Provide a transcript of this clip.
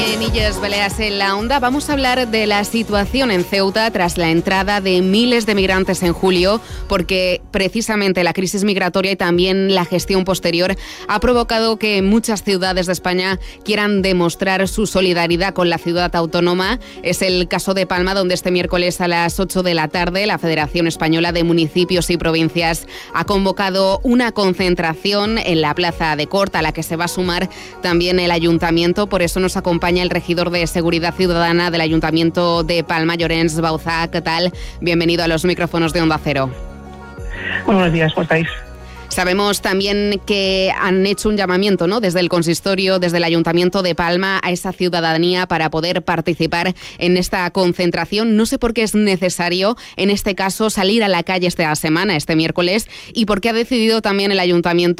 Nilles Beleas en la Onda. Vamos a hablar de la situación en Ceuta tras la entrada de miles de migrantes en julio, porque precisamente la crisis migratoria y también la gestión posterior ha provocado que muchas ciudades de España quieran demostrar su solidaridad con la ciudad autónoma. Es el caso de Palma, donde este miércoles a las 8 de la tarde la Federación Española de Municipios y Provincias ha convocado una concentración en la Plaza de Cort, a la que se va a sumar también el Ayuntamiento. Por eso nos acompaña el regidor de Seguridad Ciudadana del Ayuntamiento de Palma, Llorenç Bauzá. ¿Qué tal? Bienvenido a los micrófonos de Onda Cero. Muy buenos días, ¿cómo estáis? Sabemos también que han hecho un llamamiento, ¿no?, desde el consistorio, desde el Ayuntamiento de Palma, a esa ciudadanía para poder participar en esta concentración. No sé por qué es necesario, en este caso, salir a la calle esta semana, este miércoles, y por qué ha decidido también el Ayuntamiento